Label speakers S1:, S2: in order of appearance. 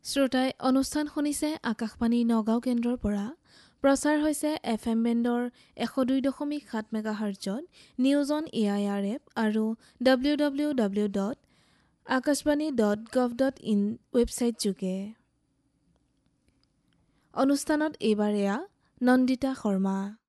S1: শ্ৰোতাই অনুষ্ঠান শুনিছে আকাশবাণী নগাঁও কেন্দ্ৰৰ পৰা। প্ৰচাৰ হৈছে FM বেণ্ডৰ 102.7 মেগাহাৰ্টজত নিউজ অন AIRF আৰু www.akashbani.gov.in ৱেবছাইট যোগে। অনুষ্ঠানত এইবাৰ এয়া নন্দিতা শৰ্মা।